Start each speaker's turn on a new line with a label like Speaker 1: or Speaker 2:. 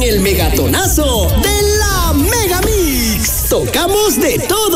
Speaker 1: el megatonazo de la Mega Mix. Tocamos de todo.